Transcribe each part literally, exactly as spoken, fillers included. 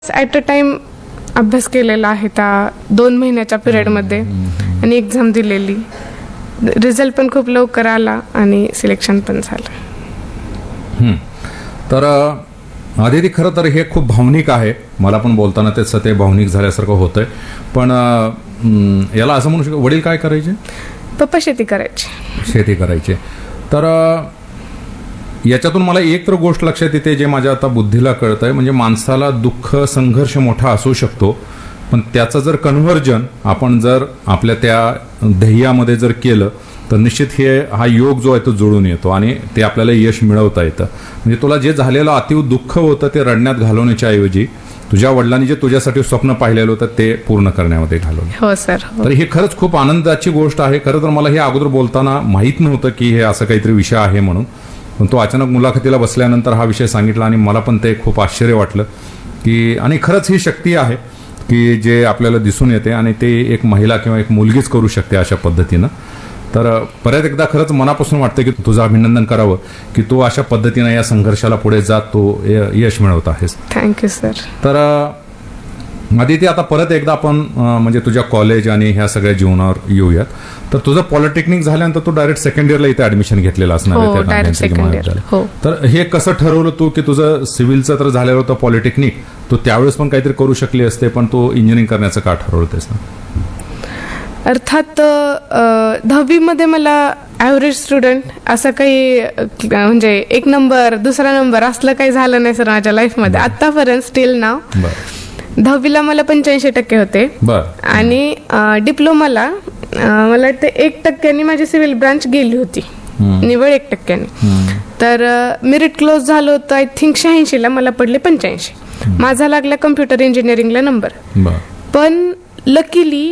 At a time अभ्यास केलेला आहे त्या दोन महिन्याच्या पिरियडमध्ये आणि एक्झाम दिलेली. रिझल्ट पण खूप लवकर आला आणि सिलेक्शन पण झालं. तर आदिती, खरं तर हे खूप भावनिक आहे. मला पण बोलताना त्याचं ते भावनिक झाल्यासारखं होतंय. पण याला असं म्हणू शकतो, वडील काय करायचे? पप्पा शेती करायचे. शेती करायचे. तर याच्यातून मला एक तर गोष्ट लक्षात येते, जे माझ्या आता बुद्धीला कळत आहे, म्हणजे माणसाला दुःख संघर्ष मोठा असू शकतो, पण त्याचं जर कन्व्हर्जन आपण जर आपल्या त्या ध्येयामध्ये जर केलं तर निश्चित हे हा योग जो आहे तो जुळून येतो आणि ते आपल्याला यश मिळवता येतं. म्हणजे तुला जे झालेलं अतीव दुःख होतं ते रडण्यात घालवण्याच्या ऐवजी तुझ्या वडिलांनी जे तुझ्यासाठी स्वप्न पाहिलेलं होतं ते पूर्ण करण्यामध्ये घालवलं. हो सर. तर ही खरंच खूप आनंदाची गोष्ट आहे. खरं तर मला हे अगोदर बोलताना माहीत नव्हतं की हे असं काहीतरी विषय आहे म्हणून, पण तो अचानक मुलाखतीला बसल्यानंतर हा विषय सांगितला आणि मला पण ते खूप आश्चर्य वाटलं की, आणि खरंच ही शक्ती आहे की जे आपल्याला दिसून येते आणि ते एक महिला किंवा एक मुलगीच करू शकते अशा पद्धतीनं. तर परत एकदा खरंच मनापासून वाटतं की तुझं अभिनंदन करावं की तू अशा पद्धतीनं या संघर्षाला पुढे जात तो यश मिळवत आहेस. Thank you sir. तर आदिती, आता परत एकदा आपण म्हणजे तुझ्या कॉलेज आणि ह्या सगळ्या जीवनावर येऊयात. तर तुझं पॉलिटेक्निक झाल्यानंतर तू डायरेक्ट सेकंड इयरला इथे ऍडमिशन घेतलेलं असणार आहे. तर हे कसं ठरवलं तू की तुझं सिव्हिलचं तर झालेलं होतं पॉलिटेक्निक, तू त्यावेळेस पण काहीतरी करू शकली असते, पण तू इंजिनिअरिंग करण्याचं का ठरवतेस ना? अर्थात दहावीमध्ये मला ॲव्हरेज स्टुडंट असं काही म्हणजे एक नंबर दुसरा नंबर असलं काही झालं नाही सर माझ्या लाईफमध्ये आतापर्यंत स्टील नाव. दहावीला मला पंच्याऐंशी टक्के होते आणि डिप्लोमाला मला वाटतं एक टक्क्यांनी माझी सिव्हिल ब्रांच गेली होती, निवड एक टक्क्याने. तर मेरिट क्लोज झालं होतं आय थिंक शहाऐंशीला, मला पडले पंच्याऐंशी. माझा लागला कम्प्युटर इंजिनिअरिंगला नंबर. पण लकीली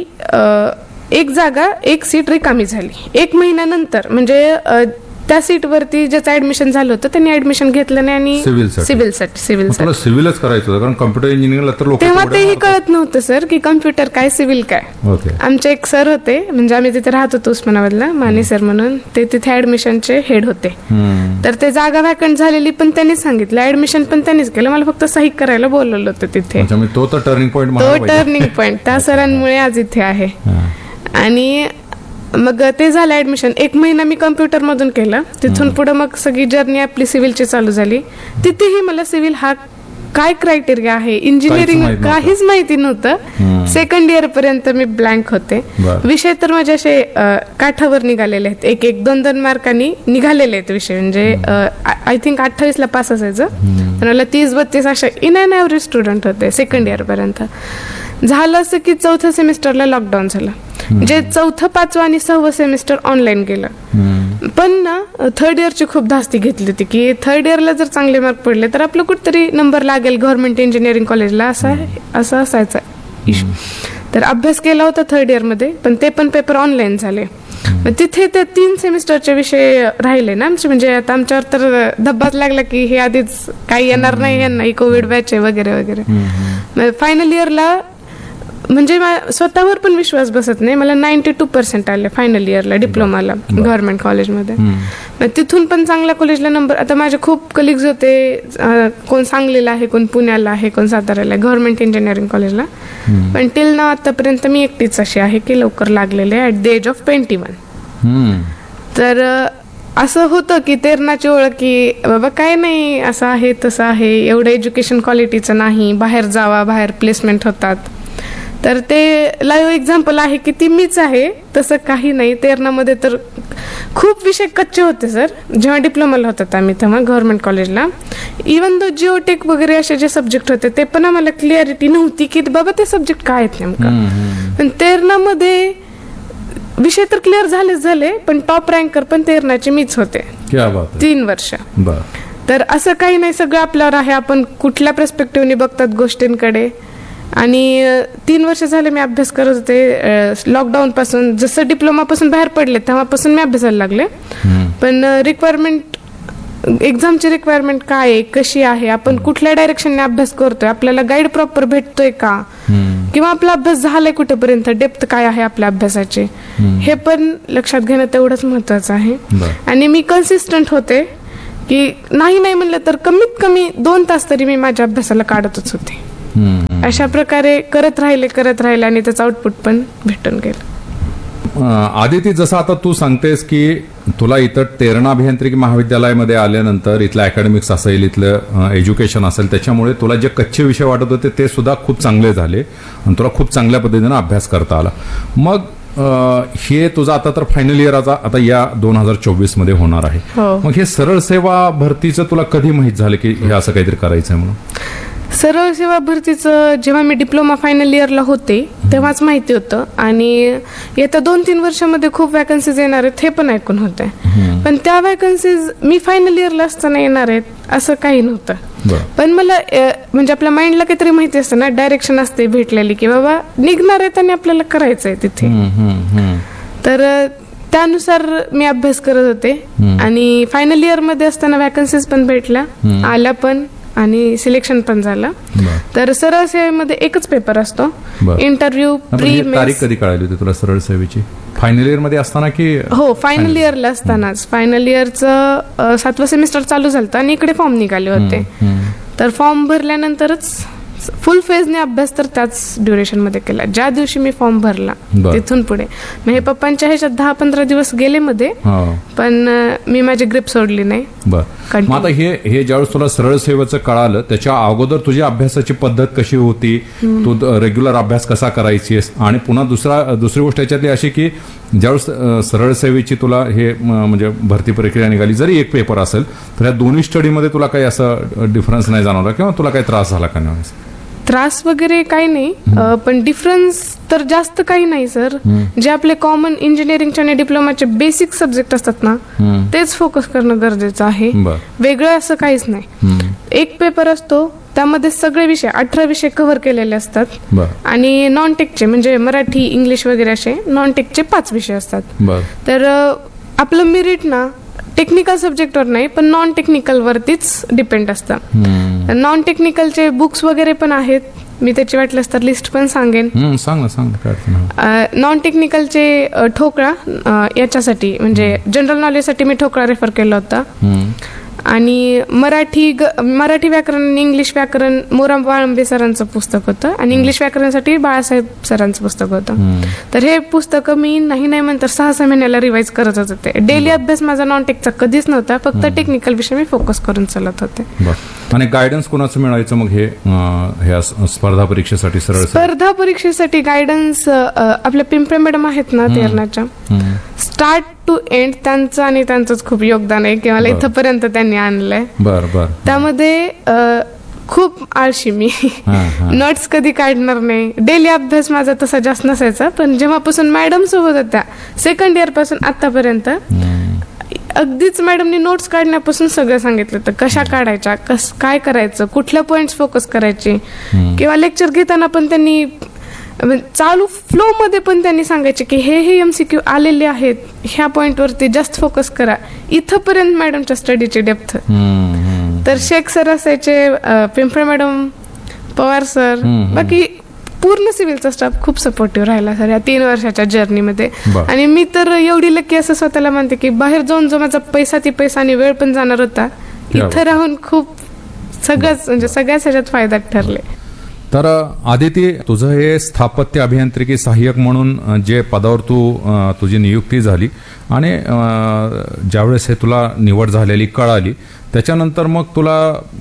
एक जागा एक सीट रिकामी झाली एक महिन्यानंतर. म्हणजे त्या सीटवरती ज्याचं ऍडमिशन झालं होतं त्यांनी ऍडमिशन घेतलं नाही आणि सिव्हिलसाठी सिव्हिल सिव्हिलच करायचं होतं, कारण कम्प्युटर इंजिनिअरिंगला तर लोक तेव्हा तेही कळत नव्हतं सर की कम्प्युटर काय सिव्हिल काय. आमचे एक सर होते, म्हणजे आम्ही तिथे राहत होतो उस्मानाबादला, माने सर म्हणून, ते तिथे ऍडमिशनचे हेड होते. तर ते जागा व्हॅकंट झालेली पण त्यांनीच सांगितलं, ऍडमिशन पण त्यांनीच केलं, मला फक्त सही करायला बोलवलं होतं तिथे. तो तर टर्निंग पॉईंट तो टर्निंग पॉईंट त्या सरांमुळे आज इथे आहे. आणि मग ते झालं ऍडमिशन. एक महिना मी कम्प्युटर मधून केलं. तिथून पुढे मग सगळी जर्नी आपली सिव्हिलची चालू झाली. तिथेही मला सिव्हिल हा काय क्रायटेरिया आहे, इंजिनिअरिंग काहीच माहिती नव्हतं. सेकंड इयर पर्यंत मी ब्लँक होते. विषय तर माझे असे काठावर निघालेले आहेत, एक एक दोन दोन मार्कांनी निघालेले आहेत विषय. म्हणजे आय थिंक अठ्ठावीस ला पास असायचं, तर मला तीस बत्तीस अशा इन अँड ॲव्हरेज स्टुडंट होते सेकंड इयर पर्यंत. झालं असं की चौथ्या सेमिस्टरला लॉकडाऊन झालं, जे चौथं पाचवं आणि सहावं सेमिस्टर ऑनलाईन गेलं. पण ना थर्ड इयरची खूप धास्ती घेतली होती की थर्ड इयरला जर चांगले मार्क पडले तर आपलं कुठेतरी नंबर लागेल गव्हर्नमेंट इंजिनिअरिंग कॉलेजला, असं असं असायचा इशू. तर अभ्यास केला होता थर्ड इयरमध्ये, पण ते पण पेपर ऑनलाईन झाले. तिथे ते तीन सेमिस्टरचे विषय राहिले ना आमचे. म्हणजे आता आमच्यावर तर धब्बाच लागला की हे आधीच काही येणार नाही यांना, ही कोविड बॅच आहे वगैरे वगैरे. फायनल इयरला म्हणजे स्वतःवर पण विश्वास बसत नाही, मला नाईन्टी टू पर्सेंट आले फायनल इयरला डिप्लोमाला गव्हर्नमेंट कॉलेजमध्ये. तिथून पण चांगल्या कॉलेजला नंबर. आता माझे खूप कलिग्स होते, कोण सांगलीला आहे, कोण पुण्याला आहे, कोण साताऱ्याला आहे गव्हर्नमेंट इंजिनिअरिंग कॉलेजला. पण टिल ना आतापर्यंत मी एकटीच अशी आहे की लवकर लागलेले at the age of twenty one. तर असं होतं की तेरणाची ओळख की बाबा काय नाही, असं आहे तसं आहे, एवढं एज्युकेशन क्वालिटीचं नाही, बाहेर जावा, बाहेर प्लेसमेंट होतात. तर ते लाईव्ह एक्झाम्पल आहे की ती मीच आहे, तसं काही नाही. तेरणामध्ये तर खूप विषय कच्चे होते सर, जेव्हा डिप्लोमाला होतात आम्ही तेव्हा गव्हर्नमेंट कॉलेजला. इवन दो जिओटेक वगैरे असे जे सब्जेक्ट होते ते पण आम्हाला क्लिअरिटी नव्हती की बाबा ते सब्जेक्ट काय आहेत नेमकं. पण तेरणामध्ये विषय तर क्लिअर झालेच झाले, पण टॉप रँकर पण तेरणाचे मीच होते तीन वर्ष. तर असं काही नाही, सगळं आपल्यावर आहे, आपण कुठल्या पर्स्पेक्टिव्हने बघतात गोष्टींकडे. आणि तीन वर्ष झाले मी अभ्यास करत होते. लॉकडाऊन पासून जसं डिप्लोमा पासून बाहेर पडले तेव्हापासून मी अभ्यासाला लागले. पण रिक्वायरमेंट, एक्झामची रिक्वायरमेंट काय आहे, कशी आहे, आपण कुठल्या डायरेक्शनने अभ्यास करतोय, आपल्याला गाईड प्रॉपर भेटतोय का, किंवा आपला अभ्यास झालाय कुठेपर्यंत, डेप्थ काय आहे आपल्या अभ्यासाची, हे पण लक्षात घेणं तेवढंच महत्वाचं आहे. आणि मी कन्सिस्टंट होते की नाही नाही म्हणलं तर कमीत कमी दोन तास तरी मी माझ्या अभ्यासाला काढतच होते. हम्म. अशा प्रकारे करत राहिले करत राहिले आणि त्याचं आउटपुट पण भेटून गेलं. अं, आदिती, जसं आता तू सांगतेस की तुला इथं तेरणा अभियांत्रिकी महाविद्यालयामध्ये आल्यानंतर इथलं अकॅडमिक्स असेल, इथलं एज्युकेशन असेल, त्याच्यामुळे तुला जे कच्चे विषय वाटत होते ते सुद्धा खूप चांगले झाले आणि तुला खूप चांगल्या पद्धतीनं अभ्यास करता आला. मग अं, हे तुझा आता तर फायनल इयर आता या दोन हजार चोवीस मध्ये होणार आहे. हो. मग हे सरळ सेवा भरतीचं तुला कधी माहित झालं की हे असं काहीतरी करायचंय म्हणून? सरळ सेवा भरतीचं जेव्हा मी डिप्लोमा फायनल इयरला होते तेव्हाच माहिती होतं आणि येत्या दोन तीन वर्षामध्ये खूप वॅकन्सीज येणार आहेत हे पण ऐकून होते. पण त्या वॅकन्सीज मी फायनल इयरला असताना येणार आहेत असं काही नव्हतं. बरं. पण मला अ, म्हणजे आपल्या माइंडला काहीतरी माहिती असतं ना, डायरेक्शन असते भेटलेली की बाबा निघणार आहेत आणि आपल्याला करायचंय तिथे. हम्म, हम्म, हम्म. तर अ, त्यानुसार मी अभ्यास करत होते आणि फायनल इयर मध्ये असताना वॅकन्सीज पण भेटल्या, आल्या पण आणि सिलेक्शन पण झालं. बरं. तर सरळ सेवेमध्ये एकच पेपर असतो, बरं. इंटरव्ह्यू, आपण प्री ही तारीख मेन्स. कधी कळाली होती तुला सरळ सेवेची? फायनल इयर मध्ये असताना की? हो, फायनल इयरला असतानाच. फायनल इयरचं सातवा सेमिस्टर चालू झालं आणि इकडे फॉर्म निघाले होते. तर फॉर्म भरल्यानंतरच फुल फेजने अभ्यास तर त्याच ड्युरेशन मध्ये केला ज्या दिवशी मी फॉर्म भरला. बरं. तिथून पुढे मग हे पप्पांच्या ह्याच्यात दहा पंधरा दिवस गेले मध्ये, हो. पण अ, मी माझी ग्रिप सोडली नाही. बर. Continue. मग आता हे हे ज्यावेळेस तुला सरळ सेवेचं कळालं त्याच्या अगोदर तुझी अभ्यासाची पद्धत कशी होती? तू रेग्युलर अभ्यास कसा करायचीस? आणि पुन्हा दुसरा दुसरी गोष्ट याच्यातली अशी की ज्यावेळेस अ, सरळ सेवेची तुला हे म, म्हणजे भरती प्रक्रिया निघाली, जरी एक पेपर असेल तर या दोन्ही स्टडीमध्ये तुला काही असं डिफरन्स नाही जाणवला किंवा तुला काही त्रास झाला का नाही? त्रास वगैरे काही नाही, अ, पण डिफरन्स तर जास्त काही नाही सर. जे आपले कॉमन इंजिनिअरिंगचे आणि डिप्लोमाचे बेसिक सब्जेक्ट असतात ना, तेच फोकस करणं गरजेचं आहे. बर. वेगळं असं काहीच नाही. एक पेपर असतो त्यामध्ये सगळे विषय अठरा विषय कव्हर केलेले असतात. बर. आणि नॉन टेकचे म्हणजे मराठी, इंग्लिश वगैरे असे नॉन टेकचे पाच विषय असतात. बर. तर अ, आपलं मेरिट ना टेक्निकल सब्जेक्टवर नाही पण नॉन टेक्निकल वरतीच डिपेंड असतं. नॉन टेक्निकलचे बुक्स वगैरे पण आहेत, मी त्याची वाटल्यास तर लिस्ट पण सांगेन. हम्म, सांग ना, सांग ना, काय अडचण नाही. नॉन टेक्निकलचे अ, ठोकळा अ, याच्यासाठी म्हणजे जनरल नॉलेजसाठी मी ठोकळा रेफर केला होता. हम्म. आणि मराठी ग- मराठी व्याकरण आणि इंग्लिश व्याकरण मोराम वाळंबे सरांचं पुस्तक होतं आणि इंग्लिश व्याकरणासाठी बाळासाहेब सरांचं पुस्तक होतं. तर हे पुस्तकं मी नाही नाही म्हणतर सहा सहा महिन्याला रिवाइज करत होते. डेली अभ्यास माझा नॉन टेकचा कधीच नव्हता, फक्त टेक्निकल विषय मी फोकस करून चालत होते. बर. आणि गायडन्स कोणाचं मिळायचं मग हे अं, ह्या स्पर्धा परीक्षेसाठी सरळ सेवा? स्पर्धा परीक्षेसाठी गायडन्स आपल्या पिंपळे मॅडम आहेत ना तेरणाच्या, हम्म. स्टार्ट टू एंड त्यांचं आणि त्यांचंच खूप योगदान आहे की मला बरं. इथपर्यंत त्यांनी आणलंय. बर बर. त्यामध्ये अ, खूप आळशी मी, हा, हा. नोट्स कधी काढणार नाही. डेली अभ्यास माझा तसा जास्त नसायचा, पण जेव्हापासून मॅडम सोबत होत्या सेकंड इयर पासून आतापर्यंत अगदीच मॅडमनी नोट्स काढण्यापासून सगळं सांगितलं होतं. कशा काढायच्या, कस काय करायचं, कुठल्या पॉइंट्स फोकस करायचे, किंवा लेक्चर घेताना पण त्यांनी म्हणजे चालू फ्लो मध्ये पण त्यांनी सांगायचे की हे हे एमसीक्यू आलेले आहेत, ह्या पॉइंट वरती जास्त फोकस करा. इथपर्यंत मॅडमच्या स्टडीची डेप्थ. तर शेख सर असायचे, अ, पिंपळे मॅडम, पवार सर, बाकी पूर्ण सिव्हिलचा स्टाफ खूप सपोर्टिव्ह राहिला सर या तीन वर्षाच्या जर्नीमध्ये. बरं. आणि मी तर एवढी लकी असं स्वतःला म्हणते की बाहेर जाऊन जो माझा पैसा ती पैसा आणि वेळ पण जाणार होता, क्या इथं राहून खूप सगळंच म्हणजे सगळ्याच ह्याच्यात फायदा ठरले. तर आदिती, तुझं हे स्थापत्य अभियांत्रिकी सहाय्यक म्हणून अ, जे पदावर तू अ, तुझी नियुक्ती झाली आणि अ, ज्यावेळेस हे तुला निवड झालेली कळाली त्याच्यानंतर मग तुला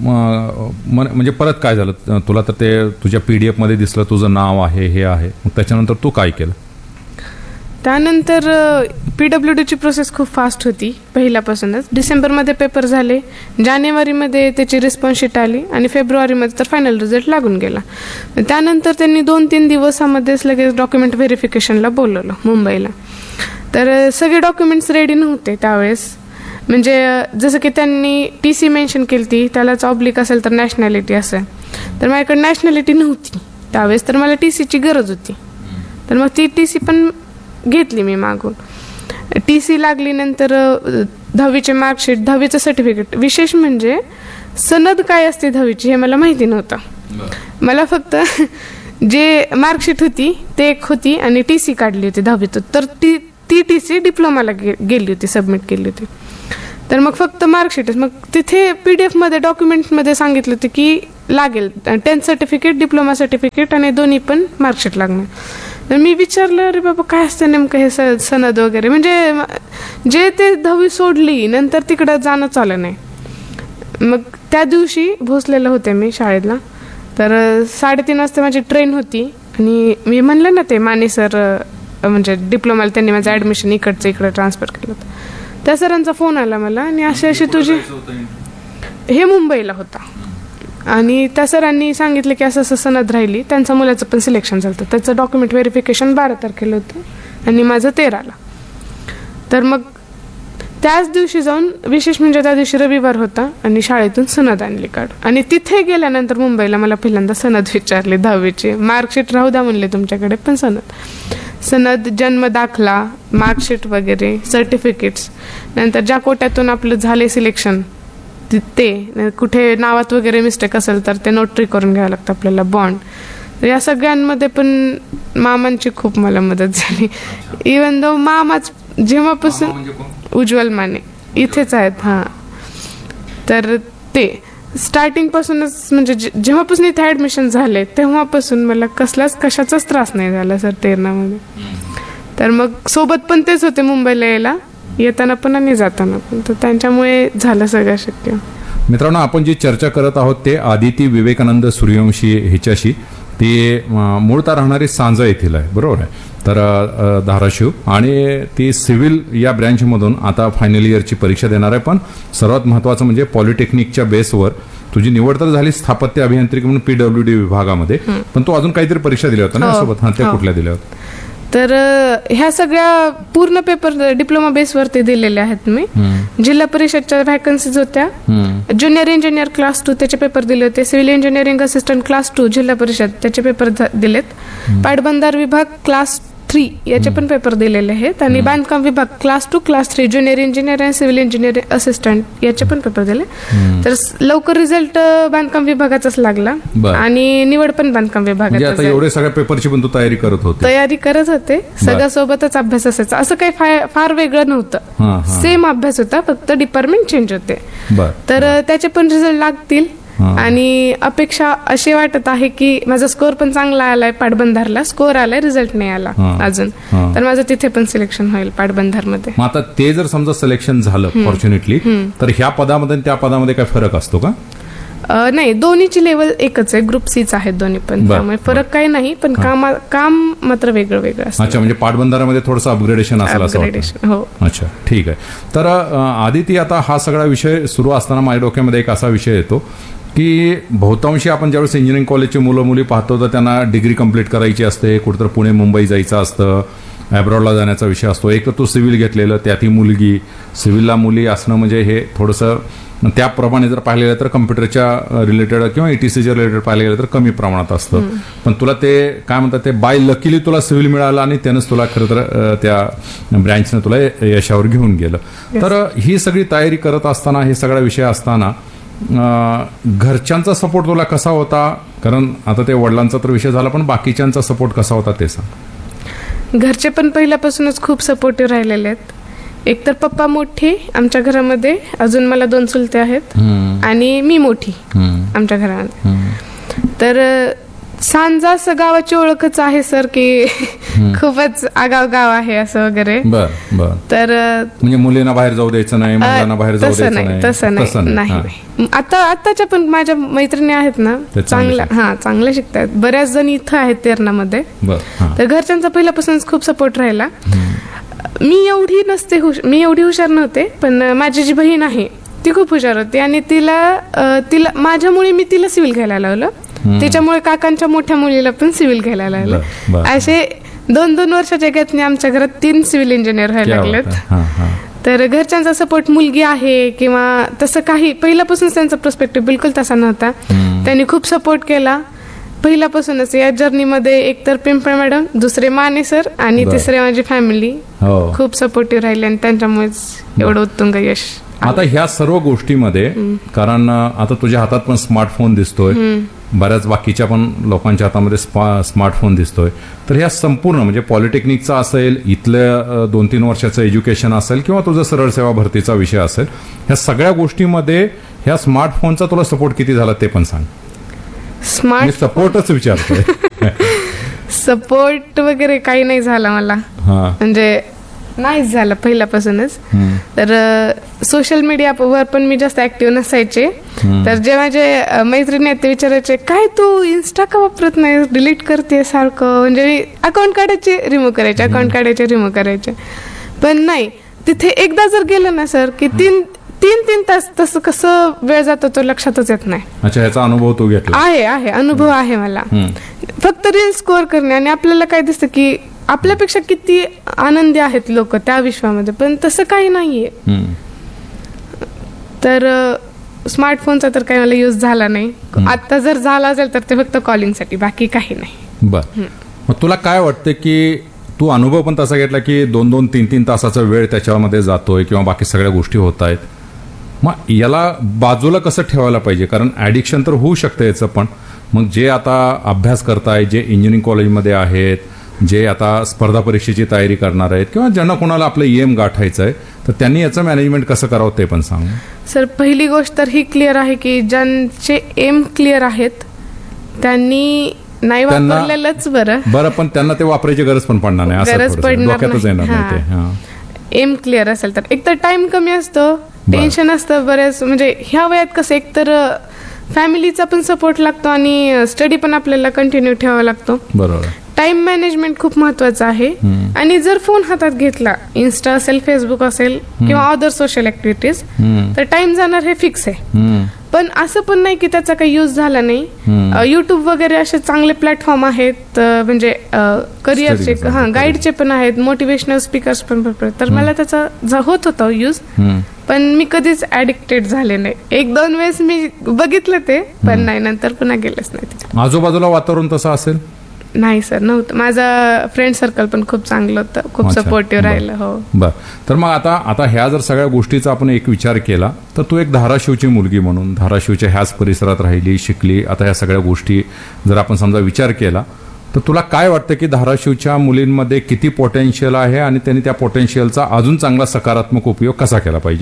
अ, मन- म्हणजे परत काय झालं? अ, तुला तर ते तुझ्या पीडीएफ मध्ये दिसलं तुझं नाव आहे, हे आहे, मग त्याच्यानंतर तू काय केलं? त्यानंतर पीडब्ल्यू डीची प्रोसेस खूप फास्ट होती पहिल्यापासूनच. डिसेंबरमध्ये पेपर झाले, जानेवारीमध्ये त्याची रिस्पॉन्स शीट आली आणि फेब्रुवारीमध्ये तर फायनल रिझल्ट लागून गेला. त्यानंतर त्यांनी दोन तीन दिवसामध्येच लगेच डॉक्युमेंट व्हेरिफिकेशनला बोलवलं मुंबईला. तर अ, सगळे डॉक्युमेंट्स रेडी नव्हते त्यावेळेस. म्हणजे अ, जसं की त्यांनी टी सी मेन्शन केली ती, त्यालाच ऑब्लिक असेल तर नॅशनॅलिटी असेल, तर माझ्याकडे नॅशनॅलिटी नव्हती त्यावेळेस, तर मला टी सीची गरज होती. तर मग ती टी सी पण घेतली मी मागून. टी सी लागली, नंतर अ, दहावीचे मार्कशीट, दहावीचं सर्टिफिकेट. विशेष म्हणजे सनद काय असते दहावीची हे मला माहिती नव्हतं. मला फक्त जे मार्कशीट होती ते एक होती आणि टी सी काढली होती दहावीतून. तर ती ती टी सी डिप्लोमाला गे गेली होती, सबमिट केली होती. तर मग फक्त मार्कशीटच. मग तिथे पी डी एफमध्ये डॉक्युमेंटमध्ये सांगितलं होतं की लागेल टेन्थ सर्टिफिकेट डिप्लोमा सर्टिफिकेट आणि दोन्ही पण मार्कशीट लागणार. तर मी विचारलं अरे बाबा काय असतं नेमकं हे स सनद वगैरे, म्हणजे जे ते दहावी सोडली नंतर तिकडं जाणं चाललं नाही. मग त्या दिवशी भोसलेलं होते मी शाळेला, तर साडेतीन वाजता माझी ट्रेन होती आणि मी म्हणलं ना ते माने सर म्हणजे डिप्लोमाला त्यांनी माझं ॲडमिशन इकडचं इकडं ट्रान्सफर केलं होतं, त्या सरांचा फोन आला मला आणि अशी अशी तुझी, हे मुंबईला होता, आणि त्या सरांनी सांगितलं की असं असं सनद राहिली, त्यांच्या मुलाचं पण सिलेक्शन झालं, त्याचं डॉक्युमेंट व्हेरिफिकेशन बारा तारखेला होतं आणि माझं तेराला. तर मग त्याच दिवशी जाऊन, विशेष म्हणजे त्या दिवशी रविवार होता आणि शाळेतून सनद आणली काढ, आणि तिथे गेल्यानंतर मुंबईला मला पहिल्यांदा सनद विचारली दहावीची. मार्कशीट राहू द्या म्हणले तुमच्याकडे, पण सनद सनद जन्म दाखला, मार्कशीट वगैरे, सर्टिफिकेट्स, नंतर ज्या कोट्यातून आपलं झाले सिलेक्शन ते, कुठे नावात वगैरे मिस्टेक असेल तर ते नोटरी करून घ्यावं लागतं आपल्याला, बॉन्ड. या सगळ्यांमध्ये पण मामांची खूप मला मदत झाली. इवन दो मामाच जेव्हापासून, उज्ज्वल माने इथेच आहेत. हां, तर ते स्टार्टिंग पासूनच म्हणजे जेव्हापासून इथे ॲडमिशन झाले तेव्हापासून मला कसलाच कशाचाच त्रास नाही झाला सर तेरणामध्ये. तर मग सोबत पण तेच होते मुंबईला यायला, येताना पण आणि जाताना पण, तर त्यांच्यामुळे झालं सगळं शक्य. मित्रांनो, आपण जी चर्चा करत आहोत ते आदिती विवेकानंद सूर्यवंशी ह्याच्याशी. ती मूळतः राहणारी सांजा येथील आहे, बरोबर आहे, तर धाराशिव, आणि ती सिव्हिल या ब्रँचमधून आता फायनल इयरची परीक्षा देणार आहे. पण सर्वात महत्त्वाचं म्हणजे पॉलिटेक्निकच्या बेसवर तुझी निवड तर झाली स्थापत्य अभियांत्रिकी म्हणून पीडब्ल्यूडी विभागामध्ये, पण तू अजून काहीतरी परीक्षा दिल्या होत्या ना सोबत? हां, त्या कुठल्या दिल्या होत्या? तर ह्या सगळ्या पूर्ण पेपर डिप्लोमा बेसवरती दिलेले आहेत मी. जिल्हा परिषदच्या व्हॅकन्सीज होत्या, ज्युनियर इंजिनियर क्लास टू त्याचे पेपर दिले होते, civil engineering assistant class to जिल्हा परिषद त्याचे पेपर दिलेत, पाटबंधार विभाग क्लास थ्री याचे पण पेपर दिलेले आहेत, आणि बांधकाम विभाग class to class three junior engineer आणि सिव्हिल इंजिनियर असिस्टंट याचे पण पेपर दिले. तर लवकर रिझल्ट बांधकाम विभागाचाच लागला आणि निवड पण बांधकाम विभागाचा. एवढे सगळ्या पेपरची पण तू तयारी करत होते? तयारी करत होते, सगळ्या सोबतच अभ्यास असायचा, असं काही फार वेगळं नव्हतं, सेम अभ्यास होता, फक्त डिपार्टमेंट चेंज होते. तर त्याचे पण रिझल्ट लागतील आणि अपेक्षा अशी वाटत आहे की माझा स्कोर पण चांगला आलाय, पाटबंधारला स्कोर आलाय, रिझल्ट नाही आला अजून, तर माझं तिथे पण सिलेक्शन होईल पाटबंधारमध्ये. मग आता ते जर समजा सिलेक्शन झालं फॉर्च्युनेटली, तर ह्या पदामध्ये त्या पदामध्ये काय फरक असतो का? नाही, दोन्हीची लेवल एकच आहे, ग्रुप सीच आहेत दोन्ही पण, त्यामुळे फरक काही नाही, पण काम काम मात्र वेगळं वेगळं असतं. अच्छा, म्हणजे पाटबंधारामध्ये थोडंसं अपग्रेडेशन असेल असं वाटतं? हो. अच्छा, ठीक आहे. तर आदिती, आता हा सगळा विषय सुरू असताना माझ्या डोक्यामध्ये एक असा विषय येतो की बहुतांशी आपण ज्यावेळेस इंजिनिअरिंग कॉलेजची मुलं मुली पाहतो तर त्यांना डिग्री कंप्लीट करायची असते, कुठेतरी पुणे मुंबई जायचं असतं, ॲब्रॉडला जाण्याचा विषय असतो. एक तर तू सिव्हिल घेतलेलं, त्यात ही मुलगी, सिव्हिलला मुली असणं म्हणजे हे थोडंसं, त्याप्रमाणे जर पाहिलं गेलं तर कम्प्युटरच्या रिलेटेड किंवा ईटीसीच्या रिलेटेड पाहिलं गेलं तर कमी प्रमाणात असतं. पण तुला ते काय म्हणतात ते बाय लकीली तुला सिव्हिल मिळालं आणि त्यानंच तुला खरं तर त्या ब्रँचनं तुला यशावर घेऊन गेलं. तर ही सगळी तयारी करत असताना, हे सगळा विषय असताना घरच्यांचा सपोर्ट तुला कसा होता? कारण आता ते वडिलांचा तर विषय झाला, पण बाकीच्यांचा सपोर्ट कसा होता ते सांग. घरचे पण पहिल्यापासूनच खूप सपोर्टिव्ह राहिलेले आहेत. एकतर पप्पा मोठे आमच्या घरामध्ये, अजून मला दोन चुलते आहेत आणि मी मोठी आमच्या घरामध्ये. तर सांजा असं गावाची ओळखच आहे सर की खूपच आगाव गाव आहे असं वगैरे. तर म्हणजे मुलींना बाहेर जाऊ द्यायचं नाही, मुलांना बाहेर जाऊ द्यायचं नाही, तसं नाही. आता आताच्या पण माझ्या मैत्रिणी आहेत ना, चांगल्या, हा चांगल्या शिकतात, बऱ्याच जण इथं आहेत तेरणामध्ये. तर घरच्यांचा पहिल्यापासूनच खूप सपोर्ट राहिला. मी एवढी नसते, मी एवढी हुशार नव्हते, पण माझी जी बहीण आहे ती खूप हुशार होती आणि तिला तिला माझ्यामुळे मी तिला सिव्हिल घ्यायला लावलं, त्याच्यामुळे काकांच्या मोठ्या मुलीला पण सिव्हिल घ्यायला लागलं. असे दोन दोन वर्षाच्या गॅपने आमच्या घरात तीन सिव्हिल इंजिनियर व्हायला लागलेत. तर घरच्यांचा सपोर्ट मुलगी आहे किंवा तसं काही, पहिल्यापासून त्यांचा पर्स्पेक्टिव्ह बिलकुल तसा नव्हता. त्यांनी खूप सपोर्ट केला पहिल्यापासूनच या जर्नीमध्ये. एकतर पिंपळे मॅडम, दुसरे माने सर आणि तिसरे माझी फॅमिली खूप सपोर्टिव्ह राहिली आणि त्यांच्यामुळेच एवढं उत्तुंग यश. आता ह्या सर्व गोष्टीमध्ये, कारण आता तुझ्या हातात पण स्मार्टफोन दिसतोय, बऱ्याच बाकीच्या पण लोकांच्या हातामध्ये स्मार्टफोन दिसतोय, तर ह्या संपूर्ण म्हणजे पॉलिटेक्निकचा असेल, इथल्या दोन तीन वर्षाचं एज्युकेशन असेल किंवा तुझा सरळ सेवा भरतीचा विषय असेल, ह्या सगळ्या गोष्टीमध्ये ह्या स्मार्टफोनचा तुला सपोर्ट किती झाला ते पण सांग. स्मार्ट सपोर्टच विचारतोय. सपोर्ट वगैरे काही नाही झाला मला, हा म्हणजे नाहीच झालं पहिल्यापासूनच. तर सोशल मीडियावर पण मी जास्त ऍक्टिव्ह नसायचे. तर जे माझे अ, मैत्रिणी आहेत ते विचारायचे, काय तू इन्स्टा का वापरत नाही, डिलीट करते सारखं. म्हणजे मी अकाउंट काढायचे रिमूव्ह करायचे, अकाउंट काढायचे रिमूव्ह करायचे. पण नाही, तिथे एकदा जर गेलं ना सर की तीन तीन तीन तास तसं कसं वेळ जातो तो लक्षातच येत नाही. अच्छा, ह्याचा अनुभव तू घेतला? आहे आहे अनुभव आहे मला. फक्त रील स्कोअर करणे आणि आपल्याला काय दिसतं की आपल्यापेक्षा किती आनंदी आहेत लोक त्या विश्वामध्ये, पण तसं काही नाहीये. तर स्मार्टफोनचा तर काही मला यूज झाला नाही. आता जर झाला असेल तर ते फक्त कॉलिंगसाठी, बाकी काही नाही. बर, मग तुला काय वाटतं की तू अनुभव पण तसा घेतला की दोन दोन तीन तीन तासाचा वेळ त्याच्यामध्ये जातोय किंवा बाकी सगळ्या गोष्टी होत आहेत, मग याला बाजूला कसं ठेवायला पाहिजे? कारण ऍडिक्शन तर होऊ शकतं याचं, पण मग जे आता अभ्यास करताय, जे इंजिनिअरिंग कॉलेजमध्ये आहेत, जे आता स्पर्धा परीक्षेची तयारी करणार आहेत किंवा ज्यांना कोणाला आपलं एम गाठायचं आहे, तर त्यांनी याचं मॅनेजमेंट कसं करावं ते पण सांग. सर, पहिली गोष्ट तर ही क्लिअर आहे की ज्यांचे एम क्लिअर आहेत त्यांनी नाही वापरलेलंच बरं. बरं, पण त्यांना ते वापरायची गरज पण पडणार नाही, गरज असं पडणार डोक्यातच येणार नाही ते. नाही. एम क्लिअर असेल तर एक तर टाइम कमी असतो, टेन्शन असतं बरेच. म्हणजे ह्या वयात कसं एक तर फॅमिलीचा पण सपोर्ट लागतो आणि स्टडी पण आपल्याला कंटिन्यू ठेवावा लागतो. बरोबर. टाइम मॅनेजमेंट खूप महत्वाचं आहे. आणि जर फोन हातात घेतला, इन्स्टा असेल, फेसबुक असेल किंवा अदर सोशल ऍक्टिव्हिटीज, तर टाइम जाणार हे फिक्स आहे. पण असं पण नाही की त्याचा काही यूज झाला नाही. युट्यूब वगैरे असे चांगले प्लॅटफॉर्म आहेत, म्हणजे करिअरचे, हा गाईडचे पण आहेत, मोटिवेशनल स्पीकर्स पण भरपूर. तर मला त्याचा होत होता यूज, पण मी कधीच ऍडिक्टेड झाले नाही. एक दोन वेळेस मी बघितलं ते, पण नाही, नंतर पुन्हा गेलंच नाही. आजूबाजूला वातावरण तसं असेल? नाही सर, नव्हतं. माझं फ्रेंड सर्कल पण खूप चांगलं होतं, खूप सपोर्टिव्ह राहिलं. हो. बर, तर मग आता आता ह्या जर सगळ्या गोष्टीचा आपण एक विचार केला तर तू एक धाराशिवची मुलगी म्हणून धाराशिवच्या ह्याच परिसरात राहिली, शिकली. आता ह्या सगळ्या गोष्टी जर आपण समजा विचार केला तर तुला काय वाटतं की धाराशिवच्या मुलींमध्ये किती पोटेन्शियल आहे आणि त्यांनी त्या पोटेन्शियलचा अजून चांगला सकारात्मक उपयोग कसा केला पाहिजे?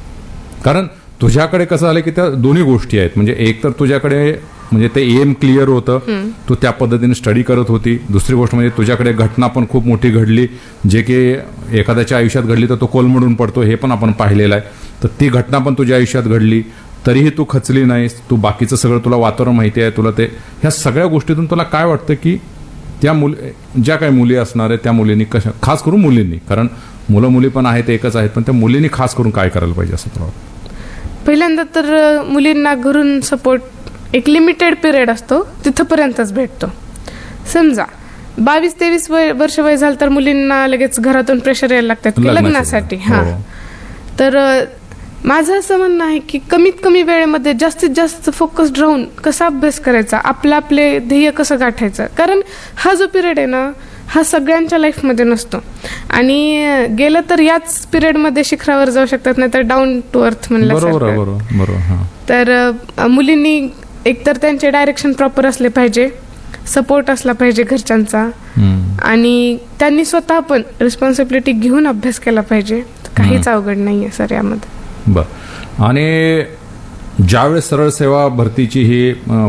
कारण तुझ्याकडे कसं झालं की त्या दोन्ही गोष्टी आहेत. म्हणजे एक तर तुझ्याकडे म्हणजे ते एम क्लिअर होतं, तू त्या पद्धतीने स्टडी करत होती. दुसरी गोष्ट म्हणजे तुझ्याकडे घटना पण खूप मोठी घडली, जे की एखाद्याच्या आयुष्यात घडली तर तो कोलमडून पडतो, हे पण आपण पाहिलेलं आहे. तर ती घटना पण तुझ्या आयुष्यात घडली, तरीही तू खचली नाहीस. तू बाकीचं सगळं तुला वातावरण माहिती आहे, तुला ते ह्या सगळ्या गोष्टीतून तुला काय वाटतं की त्या मुली, ज्या काही मुली असणार आहेत त्या मुलींनी कशा, खास करून मुलींनी, कारण मुलं मुली पण आहेत एकच आहेत, पण त्या मुलींनी खास करून काय करायला पाहिजे असं तुला वाटतं? पहिल्यांदा तर मुलींना घरून सपोर्ट एक लिमिटेड पिरियड असतो, तिथपर्यंतच भेटतो. समजा बावीस तेवीस वय वर्ष वय झालं तर मुलींना लगेच घरातून प्रेशर यायला लागतात की लग्नासाठी. हा, तर माझं असं म्हणणं आहे की कमीत कमी वेळेमध्ये जास्तीत जास्त फोकस्ड राहून कसा अभ्यास करायचा, आपलं आपले ध्येय कसं गाठायचं. कारण हा जो पिरियड आहे ना, हा सगळ्यांच्या लाईफमध्ये नसतो. आणि गेलं तर याच पिरियडमध्ये शिखरावर जाऊ शकतात, नाही तर डाऊन टू अर्थ म्हणलं. तर मुलींनी एकतर त्यांचे डायरेक्शन प्रॉपर असले पाहिजे, सपोर्ट असला पाहिजे घरच्यांचा, आणि त्यांनी स्वतः पण रिस्पॉन्सिबिलिटी घेऊन अभ्यास केला पाहिजे. काहीच अवघड नाहीये सर यामध्ये. बर, आणि ज्यावेळेस सरळ सेवा भरतीची ही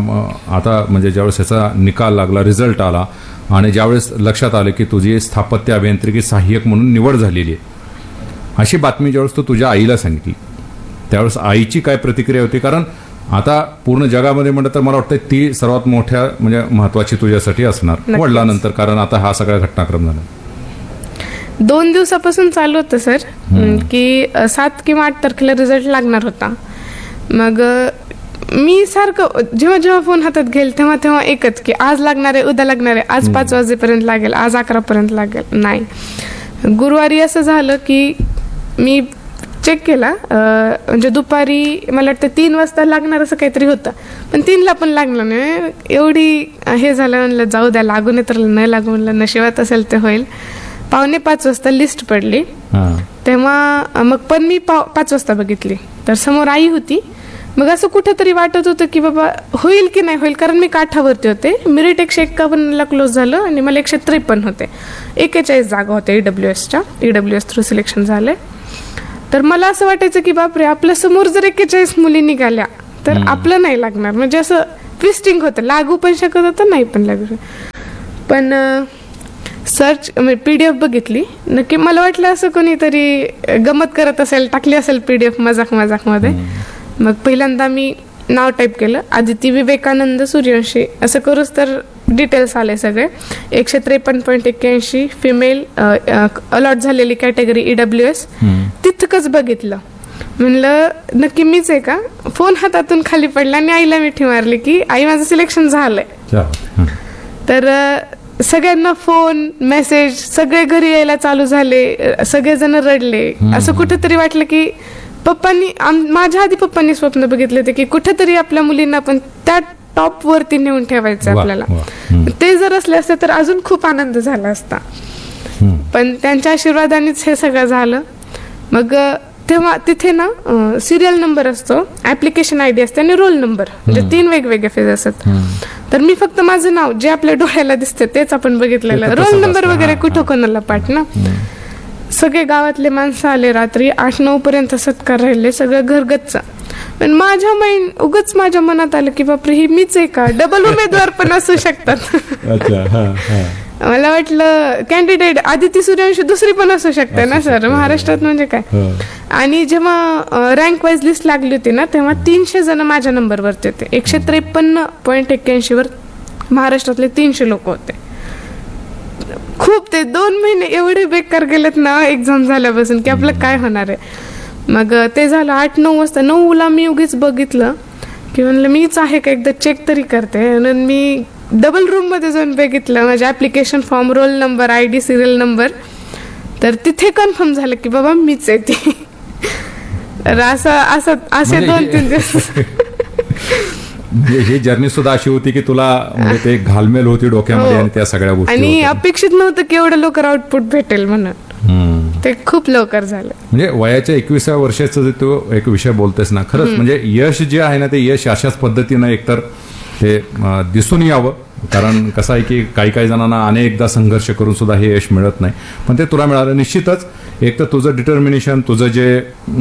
आता म्हणजे ज्यावेळेस याचा निकाल लागला, रिझल्ट आला, आणि ज्यावेळेस लक्षात आलं की तुझी स्थापत्य अभियांत्रिकी सहाय्यक म्हणून निवड झालेली आहे, अशी बातमी ज्यावेळेस तू तुझ्या आईला सांगितली, त्यावेळेस आईची काय प्रतिक्रिया होती? कारण आता पूर्ण जगामध्ये म्हटलं तर मला वाटतं ती सर्वात मोठ्या म्हणजे महत्वाची तुझ्यासाठी असणार वडिलांनंतर, कारण आता हा सगळा घटनाक्रम झाला. दोन दिवसापासून चालू होतं सर की सात किंवा आठ तारखेला रिझल्ट लागणार होता. मग मी सारखं जेव्हा जेव्हा फोन हातात घेईल तेव्हा तेव्हा एकच की आज लागणार आहे, उद्या लागणार आहे, आज पाच वाजेपर्यंत लागेल, आज अकरा पर्यंत लागेल. नाही, गुरुवारी असं झालं की मी चेक केला, म्हणजे दुपारी मला वाटतं तीन वाजता लागणार असं काहीतरी होतं, पण तीनला पण लागलं नाही. एवढी हे झालं, म्हणलं जाऊ द्या, लागून तर नाही लागू, म्हणलं नशिबात असेल ते होईल. पावणे पाच वाजता लिस्ट पडली, तेव्हा मग पण मी पाच वाजता बघितली तर समोर आई होती. मग असं कुठेतरी वाटत होतं की बाबा होईल की नाही होईल, कारण मी काठावरती होते. मेरिट एकशे एक्कावन्नला क्लोज झालं आणि मला एकशे त्रेपन्न होते, एकेचाळीस जागा होत्या ईडब्ल्यू एसच्या. ईडब्ल्यू एस थ्रू सिलेक्शन झाले. तर मला असं वाटायचं की बापरे, आपल्या समोर जर एक्केचाळीस मुली निघाल्या तर आपलं नाही लागणार. म्हणजे असं ट्विस्टिंग होतं, लागू पण शकत होतं, नाही पण लागू शकत. पण सर्च पीडीएफ बघितली, नक्की मला वाटलं असं कोणीतरी गमत करत असेल, टाकली असेल पीडीएफ मजाक मजाक मध्ये. मग पहिल्यांदा मी नाव टाईप केलं, आदिती विवेकानंद सूर्यवंशी, असं करूच तर डिटेल्स आले सगळे. एकशे त्रेपन्न पॉईंट एक्क्याऐंशी फिमेल अलॉट झालेली कॅटेगरी ईडब्ल्यू एस. तिथकच बघितलं, म्हणलं नक्की मीच आहे का. फोन हातातून खाली पडला आणि आईला मिठी मारली की आई माझं सिलेक्शन झालंय. तर सगळ्यांना फोन मेसेज, सगळे घरी यायला चालू झाले, सगळेजण रडले. असं कुठेतरी वाटलं की पप्पांनी, माझ्या आधी पप्पांनी स्वप्न बघितले होते की कुठेतरी आपल्या मुलींना पण त्या टॉप वरती नेऊन ठेवायचं आपल्याला. ते जर असले असते तर अजून खूप आनंद झाला असता, पण त्यांच्या आशीर्वादानेच हे सगळं झालं. मग तेव्हा तिथे ना सिरियल नंबर असतो, ऍप्लिकेशन आयडी असते आणि रोल नंबर, म्हणजे तीन वेगवेगळे फेज असतात. तर मी फक्त माझं नाव जे आपल्या डोळ्याला दिसते तेच आपण बघितलेलं, रोल नंबर वगैरे कुठं कोणाला पाठ ना. सगळे गावातले माणसं आले, रात्री आठ नऊ पर्यंत सत्कार राहिले, सगळं घरगच्च. पण माझ्या माइंड उगच माझ्या मनात आलं की बापरे ही मीच आहे का, डबल उमेदवार पण असू शकतात. मला वाटलं कॅन्डिडेट आदिती सूर्यवंशी दुसरी पण असू शकते ना सर, महाराष्ट्रात म्हणजे काय. आणि जेव्हा रँक वाईज लिस्ट लागली होती ना, तेव्हा तीनशे जण माझ्या नंबरवरती होते. एकशे त्रेपन्न पॉईंट एक्क्याऐंशी वर महाराष्ट्रातले तीनशे लोक होते. खूप, ते दोन महिने एवढे बेकार गेलेत ना एक्झाम झाल्यापासून की आपलं काय होणार आहे. मग ते झालं आठ नऊ वाजता. नऊला मी उगीच बघितलं की म्हणलं मीच आहे का, एकदा चेक तरी करते. आणि मी डबल रूम मध्ये जाऊन बघितलं माझे application form, roll number, I D, serial number. तर तिथे कन्फर्म झालं की बाबा मीच आहे ती. तर असं असं असे दोन तीन दिवस म्हणजे ही जर्नी सुद्धा अशी होती की तुला म्हणजे ते घालमेल होती डोक्यामध्ये आणि त्या सगळ्या गोष्टी, आणि अपेक्षित नव्हतं की एवढं लवकर आउटपुट भेटेल म्हणून. ते खूप लवकर झालं. म्हणजे वयाच्या एकविसाव्या वर्षाचा तो एक विषय बोलतेस ना, खरंच म्हणजे यश जे आहे ना, ते यश अशाच पद्धतीनं एकतर ते दिसून यावं. कारण कसं आहे की काही काही जणांना अनेकदा संघर्ष करून सुद्धा हे यश मिळत नाही, पण ते तुला मिळालं. निश्चितच एक तर तुझं डिटर्मिनेशन, तुझं जे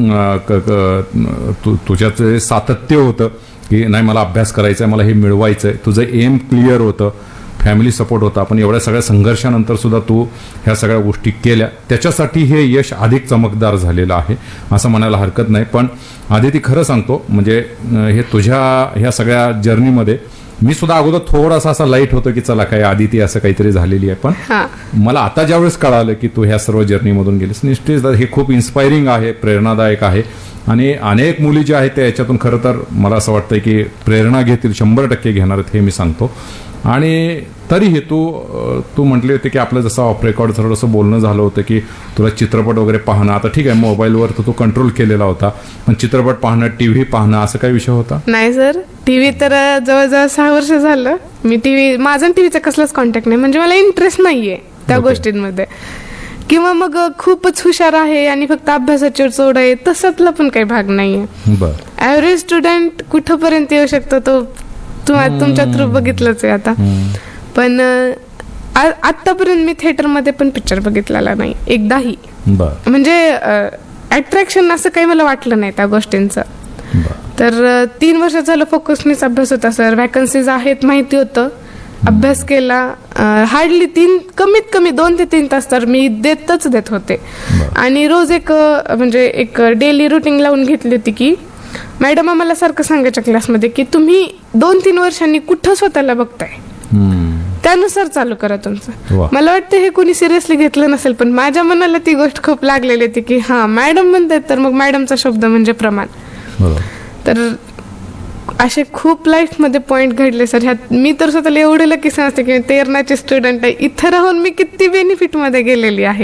तुझ्यात जे सातत्य होतं की नाही मला अभ्यास करायचा आहे, मला हे मिळवायचं आहे, तुझं एम क्लिअर होतं, फॅमिली सपोर्ट होता, पण एवढ्या सगळ्या संघर्षानंतर सुद्धा तू ह्या सगळ्या गोष्टी केल्या, त्याच्यासाठी हे यश अधिक चमकदार झालेलं आहे असं म्हणायला हरकत नाही. पण आदिती खरं सांगतो, म्हणजे हे तुझ्या ह्या सगळ्या जर्नीमध्ये मी सुद्धा अगोदर थोडासा असा लाईट होतं की चला काय आदिती असं काहीतरी झालेली आहे, पण मला आता ज्यावेळेस कळालं की तू ह्या सर्व जर्नीमधून गेलीस, निश्चित हे खूप इन्स्पायरिंग आहे, प्रेरणादायक आहे. आणि अनेक मुली ज्या आहेत त्या याच्यातून खरं तर मला असं वाटतंय की प्रेरणा घेतील, शंभर टक्के घेणार आहेत, हे मी सांगतो. आणि तरीही तू तू म्हटले होते की आपलं जसं ऑफ रेकॉर्ड थोडंसं बोलणं झालं होतं की तुला चित्रपट वगैरे पाहणं, आता ठीक आहे मोबाईलवर तर तू कंट्रोल केलेला होता, पण चित्रपट पाहणं, टीव्ही पाहणं असं काही विषय होता? नाही सर, टीव्ही तर जवळजवळ सहा वर्ष झालं मी टीव्ही, माझा टीव्हीचा कसलाच कॉन्टॅक्ट नाही, म्हणजे मला इंटरेस्ट नाहीये त्या गोष्टींमध्ये. किंवा मग खूपच हुशार आहे आणि फक्त अभ्यासाची चोड आहे तसतला पण काही भाग नाहीये. ऍव्हरेज स्टुडंट कुठपर्यंत येऊ शकतो तो तुम्हाला तुमच्या थ्रू बघितलंच आहे आता. पण आतापर्यंत मी थिएटरमध्ये पण पिक्चर बघितलेला नाही एकदाही, म्हणजे अट्रॅक्शन असं काही मला वाटलं नाही त्या गोष्टींचं. तर तीन वर्ष झालं फोकसनेच अभ्यास होता सर, वॅकन्सीज आहेत माहिती होतं, अभ्यास केला. हार्डली तीन कमीत कमी दोन ते तीन तास तर मी देतच देत होते. आणि रोज एक म्हणजे एक डेली रुटीन लावून घेतली होती की मॅडम आम्हाला सारखं सांगायच्या क्लासमध्ये की तुम्ही दोन तीन वर्षांनी कुठं स्वतःला बघताय त्यानुसार चालू करा तुमचं. मला वाटतं हे कोणी सिरियसली घेतलं नसेल, पण माझ्या मनाला ती गोष्ट खूप लागलेली होती की हा मॅडम म्हणतात तर मग मॅडमचा शब्द म्हणजे प्रमाण. तर असे खूप लाईफ मध्ये पॉइंट घडले सर. ह्यात मी तर स्वतःला एवढं लकी समजते की तेरणाचे स्टुडंट आहे, इथं राहून मी किती बेनिफिट मध्ये गेलेली आहे.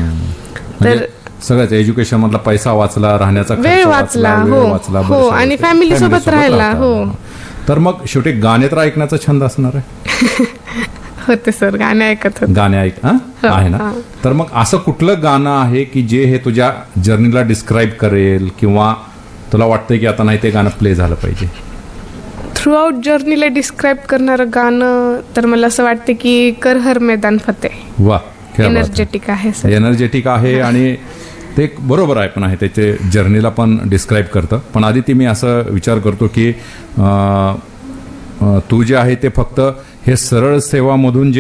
तर सगळ्याच एज्युकेशन मधला पैसा वाचला, राहण्याचा वेळ वाचला, हो, आणि फॅमिली सोबत राहायला. हो. तर मग शेवटी गाणे तर ऐकण्याचा छंद असणार आहे? होते सर, गाणे ऐकत होते. गाणे ऐक आहे ना. तर मग असं कुठलं गाणं आहे की जे हे तुझ्या जर्नीला डिस्क्राईब करेल किंवा तुला वाटतंय की आता नाही ते गाणं प्ले झालं पाहिजे? थ्रू आउट जर्नीला डिस्क्राईब करणारं गाणं तर मला असं वाटतं की कर हर मैदान फतेह. वा, एनर्जेटिक आहे सर, एनर्जेटिक आहे. आणि ते एक बरोबर आहे पण आहे त्याचे जर्नीला पण डिस्क्राईब करतं. पण आधी ती मी असं विचार करतो की अं, अं, तू जे आहे ते फक्त हे सरळ सेवामधून जे